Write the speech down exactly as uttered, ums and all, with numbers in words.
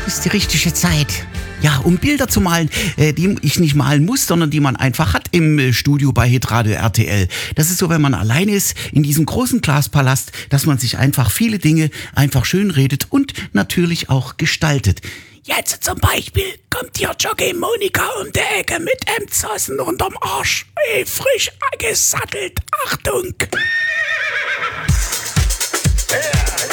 ist die richtige Zeit. Ja, um Bilder zu malen, äh, die ich nicht malen muss, sondern die man einfach hat im äh, Studio bei Hitradio R T L. Das ist so, wenn man alleine ist in diesem großen Glaspalast, dass man sich einfach viele Dinge einfach schön redet und natürlich auch gestaltet. Jetzt zum Beispiel kommt hier Jockey Monika um die Ecke mit Emzassen unterm Arsch. Ey, frisch gesattelt. Achtung!